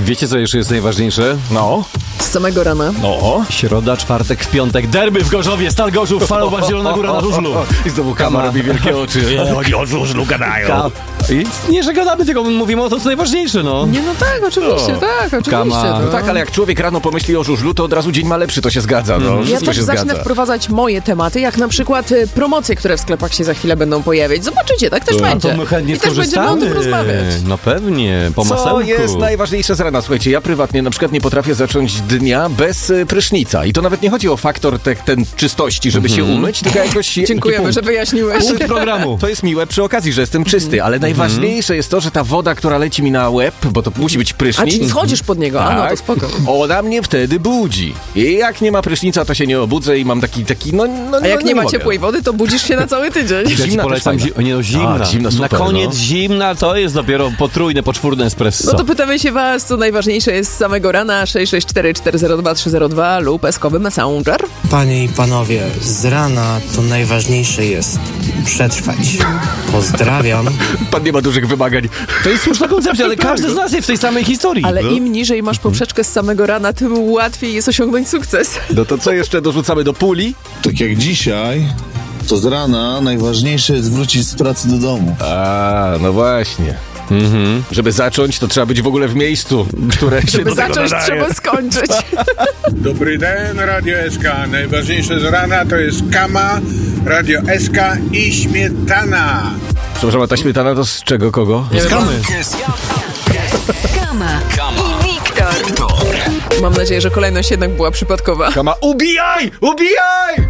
Wiecie, co jeszcze jest najważniejsze? No. Z samego rana. No. Środa, czwartek, w piątek, derby w Gorzowie, Stal Gorzów, Falowa, Zielona Góra na żużlu. I znowu Kama robi wielkie oczy. Oni o żużlu gadają. I nie, że gadamy, tylko mówimy o to, co najważniejsze, no. Nie, no tak, oczywiście, oczywiście. Kama. No tak, ale jak człowiek rano pomyśli o żużlu, to od razu dzień ma lepszy, to się zgadza. No. Ja Wszystko też się zacznę zgadza. wprowadzać moje tematy, jak na przykład promocje, które w sklepach się za chwilę będą pojawiać. Zobaczycie, tak też będzie. To my chętnie I też będziemy o tym rozmawiać. No pewnie, po Co masełku. jest najważniejsze z rana? Słuchajcie, ja prywatnie na przykład nie potrafię zacząć dnia bez prysznica. I to nawet nie chodzi o faktor ten czystości, żeby się umyć, tylko jakoś... Dziękujemy, że wyjaśniłeś. Punkt programu. To jest miłe przy okazji, że jestem czysty, ale najważniejsze jest to, że ta woda, która leci mi na łeb, bo to musi być A prysznic... czyli schodzisz pod niego, a no to Tak. spoko. Ona mnie wtedy budzi. I jak nie ma prysznica, to się nie obudzę i mam taki A jak nie ma mogę. ciepłej wody, to budzisz się na cały tydzień. Ja ci Zimna polecam, też fajna. zimna. Zimna, super, na koniec no. zimna to jest dopiero potrójne, poczwórne espresso. No to pytamy się was, co najważniejsze jest z samego rana. 664 402 302 lub eskowy Messenger. Panie i panowie, z rana to najważniejsze jest przetrwać. Pozdrawiam. Pan nie ma dużych wymagań. To jest słuszna koncepcja, ale każdy z nas jest w tej samej historii. Ale No. im niżej masz poprzeczkę z samego rana, tym łatwiej jest osiągnąć sukces. No to co jeszcze dorzucamy do puli? Tak jak dzisiaj, to z rana najważniejsze jest wrócić z pracy do domu. A, no właśnie. Żeby zacząć, to trzeba być w ogóle w miejscu, które się Żeby do tego zacząć, nadaje. trzeba skończyć. Dobry den, Radio SK. Najważniejsze z rana to jest Kama, Radio SK i śmietana. Przepraszam, a ta śmietana to z czego, kogo? Skamy. Kama i Wiktor. Mam nadzieję, że kolejność jednak była przypadkowa. Kama, ubijaj! Ubijaj!